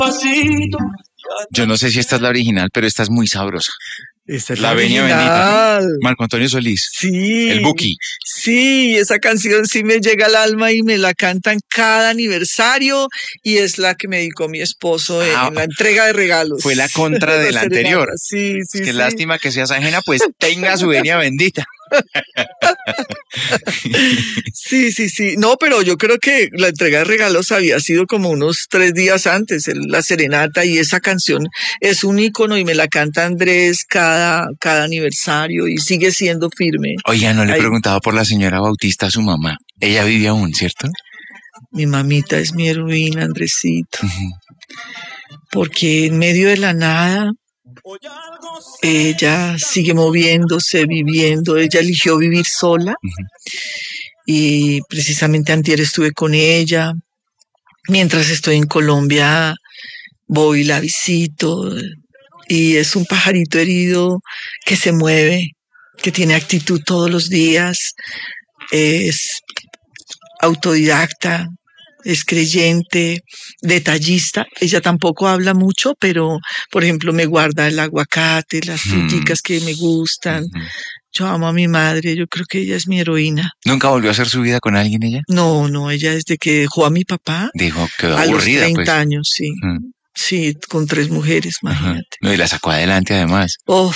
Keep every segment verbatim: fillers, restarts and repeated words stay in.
Yo no sé si esta es la original, pero esta es muy sabrosa. Esta es La la Venia original. Bendita. Marco Antonio Solís. Sí. El Buki. Sí, esa canción sí me llega al alma y me la cantan cada aniversario y es la que me dedicó mi esposo en, Ah, en la entrega de regalos. Fue la contra de la anterior. Sí, sí, Es que sí. lástima que seas ajena, pues tenga su Venia Bendita. Sí, sí, sí. No, pero yo creo que la entrega de regalos había sido como unos tres días antes, el- la serenata, y esa canción es un ícono y me la canta Andrés cada, cada aniversario y sigue siendo firme. Oiga, no le he Ay, preguntado por la señora Bautista, su mamá. Ella vive aún, ¿cierto? mi mamita es mi heroína, Andresito, Ujú. porque en medio de la nada ella sigue moviéndose, viviendo, ella eligió vivir sola Ujú. y precisamente antier estuve con ella. Mientras estoy en Colombia, voy, la visito y es un pajarito herido que se mueve, que tiene actitud todos los días, es autodidacta, es creyente, detallista. Ella tampoco habla mucho, pero, por ejemplo, me guarda el aguacate, las fruticas que me gustan. Ujú. Yo amo a mi madre, yo creo que ella es mi heroína. ¿Nunca volvió a hacer su vida con alguien ella? No, no, ella desde que dejó a mi papá, Dijo, quedó a los aburrida, treinta pues. años, sí. Ujú. Sí, con tres mujeres, Ajá. imagínate. No, y la sacó adelante además. Uf,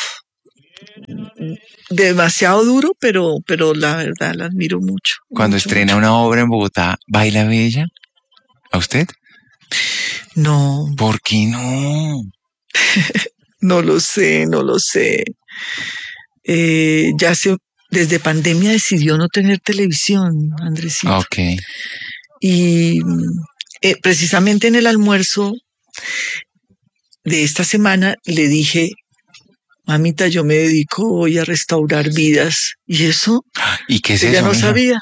demasiado duro, pero, pero la verdad la admiro mucho. Cuando mucho, estrena mucho. una obra en Bogotá, ¿baila bella? ¿A usted? No, ¿Por qué no? no lo sé, no lo sé. Eh, ya se, desde pandemia decidió no tener televisión, Andresito. Ok. Y eh, precisamente en el almuerzo de esta semana le dije, mamita, yo me dedico hoy a restaurar vidas. ¿Y eso? ¿Y qué es Ella eso, no mija? sabía,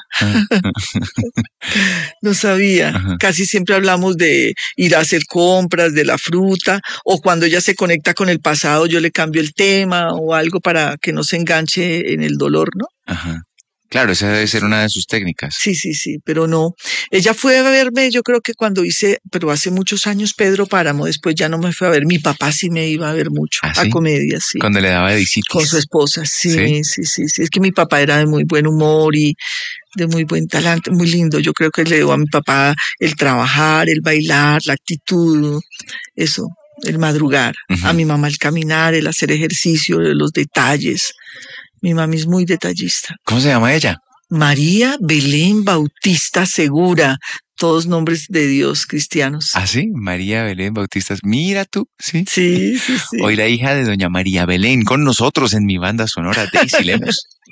no sabía. Ajá. Casi siempre hablamos de ir a hacer compras, de la fruta, o cuando ella se conecta con el pasado, yo le cambio el tema o algo para que no se enganche en el dolor, ¿no? Ajá. Claro, esa debe ser una de sus técnicas. Sí, sí, sí, pero no. Ella fue a verme, yo creo que cuando hice, pero hace muchos años, Pedro Páramo, después ya no me fue a ver. Mi papá sí me iba a ver mucho, ¿Ah, a sí? comedias, sí. Cuando le daba Con su edicitis. esposa, ¿Sí? sí, sí, sí, sí. Es que mi papá era de muy buen humor y de muy buen talante, muy lindo. Yo creo que le dio a mi papá el trabajar, el bailar, la actitud, eso, el madrugar. Ujú. A mi mamá el caminar, el hacer ejercicio, los detalles. Mi mami es muy detallista. ¿Cómo se llama ella? María Belén Bautista Segura, todos nombres de Dios cristianos. ¿Ah, sí? María Belén Bautista. Mira tú, ¿sí? Sí, sí, sí. Hoy la hija de doña María Belén con nosotros en mi banda sonora, Daisy Lemus.